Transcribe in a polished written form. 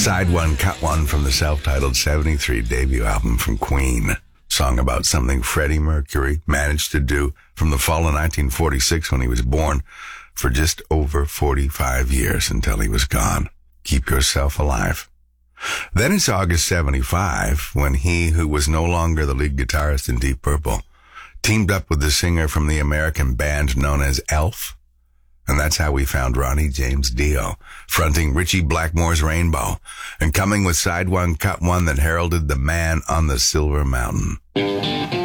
Side One, Cut One from the self-titled 73 debut album from Queen. Song about something Freddie Mercury managed to do from the fall of 1946 when he was born for just over 45 years until he was gone. Keep Yourself Alive. Then it's August 75 when he, who was no longer the lead guitarist in Deep Purple, teamed up with the singer from the American band known as Elf. And that's how we found Ronnie James Dio, fronting Ritchie Blackmore's Rainbow, and coming with Side One, Cut One that heralded the man on the Silver Mountain.